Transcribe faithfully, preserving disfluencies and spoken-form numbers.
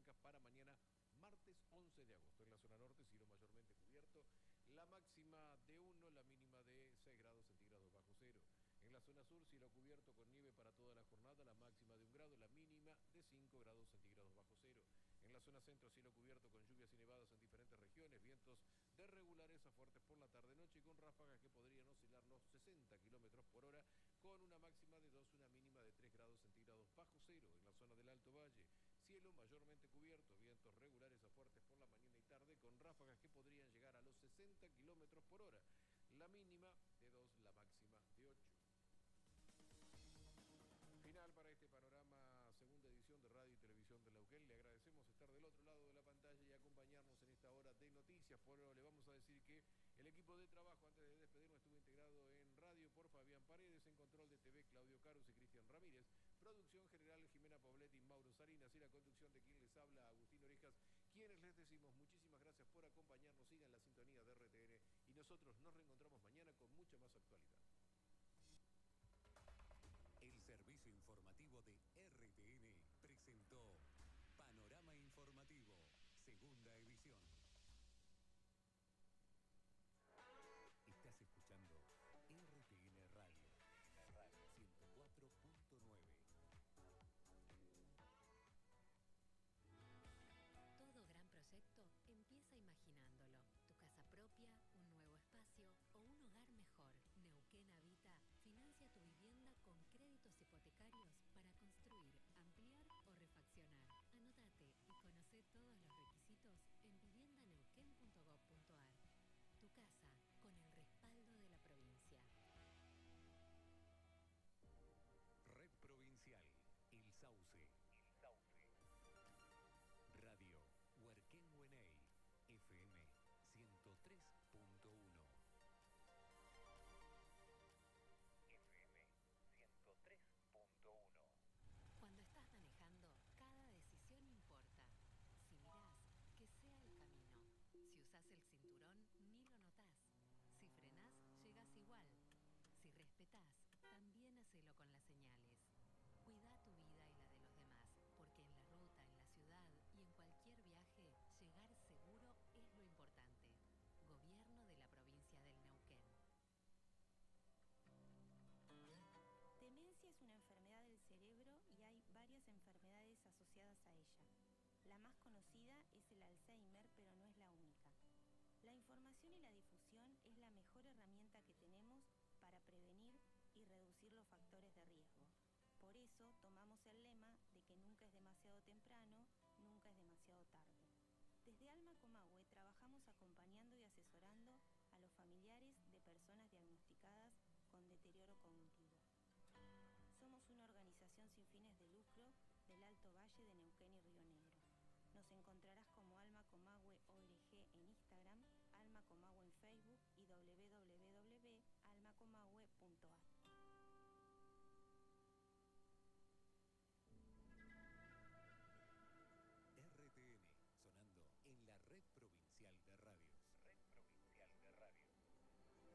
Pencas para mañana, martes once de agosto. En la zona norte, cielo mayormente cubierto, la máxima de uno, la mínima de seis grados centígrados bajo cero. En la zona sur, cielo cubierto con nieve para toda la jornada, la máxima de un grado, la mínima de cinco grados centígrados bajo cero. En la zona centro, cielo cubierto con lluvias y nevadas en diferentes regiones, vientos de regulares a fuertes por la tarde-noche y con ráfagas que podrían oscilar los sesenta kilómetros por hora, con una máxima de dos, una mínima de tres grados centígrados bajo cero. En la zona del Alto Valle, cielo mayormente cubierto, vientos regulares a fuertes por la mañana y tarde, con ráfagas que podrían llegar a los sesenta kilómetros por hora. La mínima de dos, la máxima de ocho. Final para este panorama, segunda edición de Radio y Televisión de Neuquén. Le agradecemos estar del otro lado de la pantalla y acompañarnos en esta hora de noticias. Por ahora le vamos a decir que el equipo de trabajo, antes de despedirnos, estuvo integrado en radio por Fabián Paredes, en control de T V Claudio Carus y Cristian Ramírez, producción general Jimena Poblet y Mauro Sarinas, y la conducción de quien les habla, Agustín Orejas, quienes les decimos muchísimas gracias por acompañarnos. Sigan la sintonía de R T N y nosotros nos reencontramos mañana con mucha más actualidad. El servicio informativo de R T N presentó Panorama Informativo, segunda edición. Estás escuchando R T N Radio, Radio ciento cuatro punto nueve. Todo gran proyecto empieza imaginándolo. Tu casa propia, un nuevo espacio o un hogar mejor. Neuquén Habita financia tu vivienda con créditos hipotecarios para construir, ampliar o refaccionar. Anótate y conoce todos los requisitos en viviendaneuquén punto gob punto ar. Tu casa con el respaldo de la provincia. Red Provincial, El Sauce. El Sauce. Radio Huerquén Hueney, F M ciento tres punto uno. F M ciento tres punto uno. Cuando estás manejando, cada decisión importa. Si mirás, que sea el camino. Si usás el cinturón, ni lo notás. Si frenás, llegás igual. Si respetás, también hacelo con las señales. Cuida tu vida y la de los demás, porque en la ruta, en la ciudad y en cualquier viaje, llegar seguro es lo importante. Gobierno de la provincia del Neuquén. Demencia es una enfermedad del cerebro y hay varias enfermedades asociadas a ella. La más conocida es el Alzheimer, pero no es la única. La información y la difusión es la mejor herramienta que tenemos para prevenir y reducir los factores de riesgo. Por eso tomamos el lema de que nunca es demasiado temprano